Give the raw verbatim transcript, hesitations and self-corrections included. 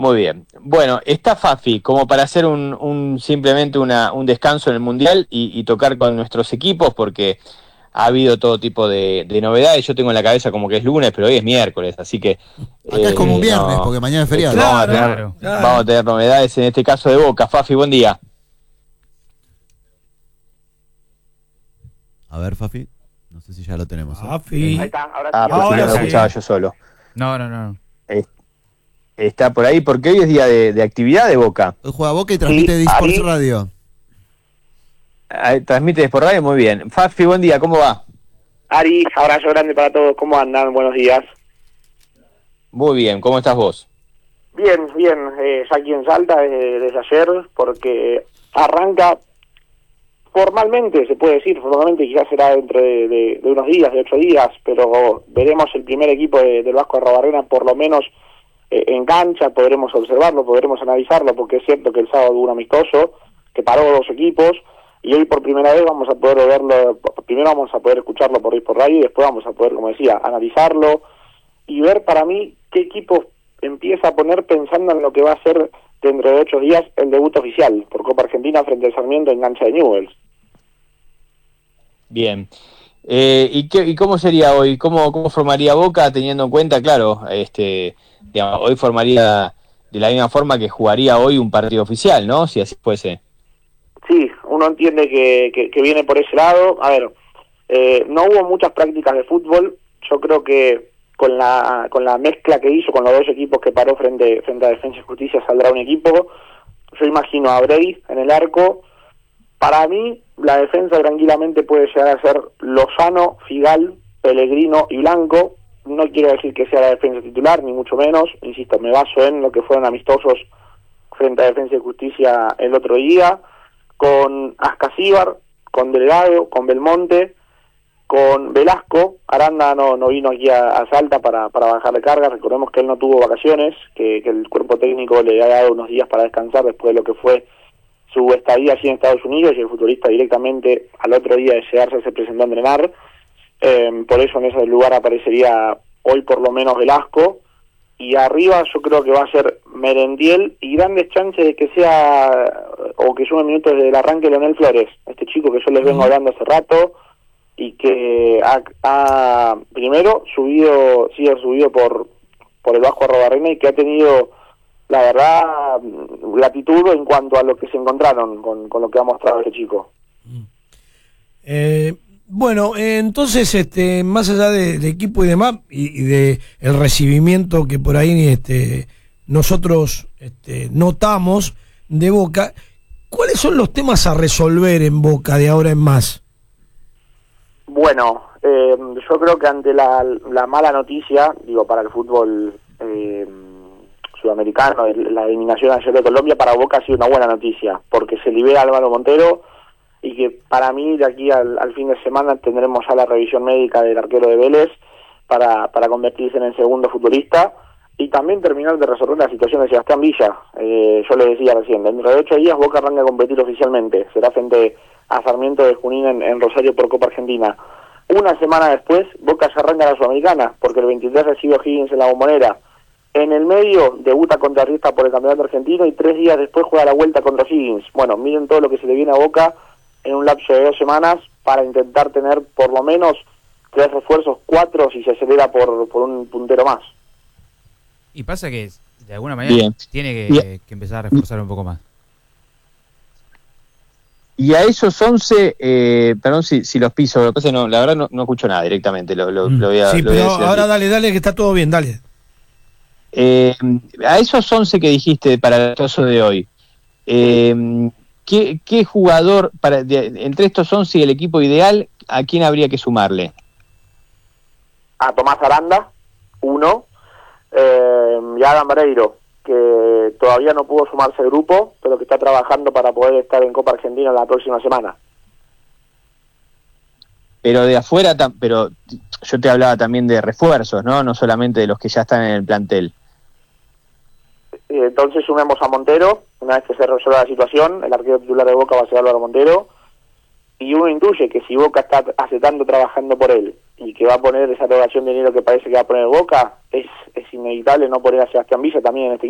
Muy bien. Bueno, está Fafi como para hacer un, un simplemente una, un descanso en el Mundial y, y tocar con nuestros equipos porque ha habido todo tipo de, de novedades. Yo tengo en la cabeza como que es lunes, pero hoy es miércoles, así que Acá es como un eh, viernes, no, porque mañana es este, feriado. vamos a tener, Claro, vamos a claro. tener novedades en este caso de Boca. Fafi, buen día. A ver, Fafi. No sé si ya lo tenemos. ¿eh? Fafi. Ahí está, ahora Ah, sí. pues si no Ahora lo sí. escuchaba yo solo. No, no, no. Eh, Está por ahí porque hoy es día de, de actividad de Boca. Hoy juega Boca y transmite Sí, de eSports Ari. Radio. Ah, transmite por radio, muy bien. Fafi, buen día, ¿cómo va? Ari, abrazo grande para todos. ¿Cómo andan? Buenos días. Muy bien, ¿cómo estás vos? Bien, bien. Eh, ya aquí en Salta desde, desde ayer, porque arranca formalmente, se puede decir, formalmente quizás será dentro de, de, de unos días, de ocho días, pero veremos el primer equipo de, del Vasco Arrobarrena por lo menos eh, en cancha, podremos observarlo, podremos analizarlo, porque es cierto que el sábado hubo un amistoso que paró dos equipos, y hoy por primera vez vamos a poder verlo, primero vamos a poder escucharlo por ahí por radio, y después vamos a poder, como decía, analizarlo, y ver para mí qué equipo empieza a poner pensando en lo que va a ser dentro de ocho días el debut oficial por Copa Argentina frente al Sarmiento en cancha de Newell's. Bien. Eh, ¿y, qué, ¿Y cómo sería hoy? ¿Cómo, ¿Cómo formaría Boca teniendo en cuenta, claro, este, digamos, hoy formaría de la misma forma que jugaría hoy un partido oficial, ¿no? Si así fuese. Sí, uno entiende que, que, que viene por ese lado. A ver, eh, no hubo muchas prácticas de fútbol. Yo creo que con la con la mezcla que hizo con los dos equipos que paró frente frente a Defensa y Justicia saldrá un equipo. Yo imagino a Brey en el arco. Para mí, la defensa tranquilamente puede llegar a ser Lozano, Figal, Pellegrino y Blanco. No quiero decir que sea la defensa titular, ni mucho menos. Insisto, me baso en lo que fueron amistosos frente a Defensa y Justicia el otro día, con Ascasíbar, con Delgado, con Belmonte, con Velasco. Aranda no, no vino aquí a, a Salta para, para bajarle carga. Recordemos que él no tuvo vacaciones, que, que el cuerpo técnico le ha dado unos días para descansar después de lo que fue su estadía allí en Estados Unidos, y el futbolista directamente al otro día de llegarse se presentó a entrenar. Eh, por eso en ese lugar aparecería hoy por lo menos Velasco, y arriba yo creo que va a ser Merendiel, y grandes chances de que sea o que sume minutos desde el arranque Leonel Flores, este chico que yo les vengo hablando hace rato y que ha, ha primero subido, sigue subido por por el Vasco Arrobarrena, y que ha tenido, la verdad, latitud en cuanto a lo que se encontraron con, con lo que ha mostrado este chico. Eh, bueno, eh, entonces, este, más allá de, de equipo y demás, y, y de el recibimiento que por ahí este, nosotros este, notamos de Boca, ¿cuáles son los temas a resolver en Boca de ahora en más? Bueno, eh, yo creo que ante la, la mala noticia, digo, para el fútbol eh, sudamericano, la eliminación ayer de Colombia, para Boca ha sido una buena noticia, porque se libera Álvaro Montero, y que para mí de aquí al, al fin de semana tendremos ya la revisión médica del arquero de Vélez para, para convertirse en el segundo futbolista, y también terminar de resolver la situación de Sebastián Villa. Eh, yo les decía recién, dentro de ocho días Boca arranca a competir oficialmente, será frente a Sarmiento de Junín en, en Rosario por Copa Argentina. Una semana después Boca se arranca a la Sudamericana, porque el veintitrés recibe Higgins en la Bombonera. En el medio debuta contra Riestra por el campeonato argentino, y tres días después juega la vuelta contra Higgins. Bueno, miren todo lo que se le viene a Boca en un lapso de dos semanas para intentar tener por lo menos tres refuerzos, cuatro si se acelera por, por un puntero más. Y pasa que de alguna manera Bien. tiene que, Bien. que empezar a reforzar un poco más. Y a esos once, eh, perdón si, si los piso, lo que pasa es que no, la verdad no, no escucho nada directamente, lo, lo, lo voy a, Sí, lo voy a pero decir ahora así. dale, dale, que está todo bien, dale. Eh, a esos once que dijiste para el caso de hoy, eh, ¿qué, qué jugador, para de, entre estos once y el equipo ideal, a quién habría que sumarle? A Tomás Aranda, uno, eh, y a Adam Vareiro, que todavía no pudo sumarse al grupo, pero que está trabajando para poder estar en Copa Argentina la próxima semana. Pero de afuera, tam- pero yo te hablaba también de refuerzos, ¿no? No solamente de los que ya están en el plantel. Eh, Entonces sumemos a Montero, una vez que se resuelva la situación, el arquero titular de Boca va a ser Álvaro Montero, y uno intuye que si Boca está hace tanto trabajando por él, y que va a poner esa erogación de dinero que parece que va a poner Boca, es, es inevitable no poner a Sebastián Villa también en este